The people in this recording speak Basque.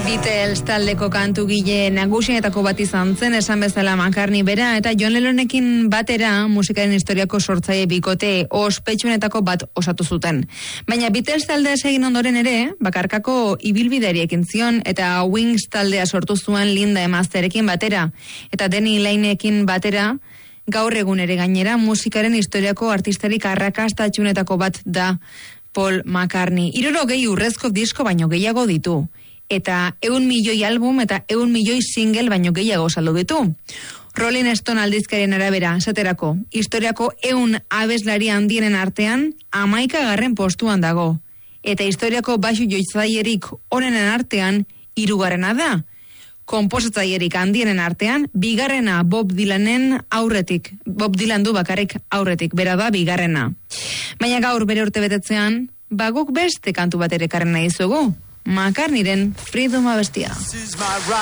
Beatles taldeko kantugile nagusienetako bat izan zen, esan bezala McCartney bera, eta John Lennonekin batera musikaren historiako sortzaile bikote ospetsuenetako bat osatu zuten. Baina Beatles taldea egin ondoren ere, bakarkako ibilbideari ekin zion, eta Wings taldea sortu zuen Linda emaztearekin batera, eta Denny Lainekin batera, gaur egun ere gainera musikaren historiako artistarik arrakastatsuenetako bat da Paul McCartney. 60 urrezko disko baino gehiago ditu. Eta 100 milioi album eta 100 milioi single baino gehiago saldu ditu. Rolling Stone aldizkariaren arabera, esaterako, historiako 100 abeslari handienen artean 11. postuan dago. Eta historiako baxu joitzailerik onenen artean 3. da. Konposatzailerik handienen artean 2. Bob Dylanen aurretik. Bob Dylan du bakarrik aurretik, bera da 2. Baina gaur bere urte betetzean, guk beste kantu bat ere ekarri nahi dizugu. McCartneyren Freedom abestia.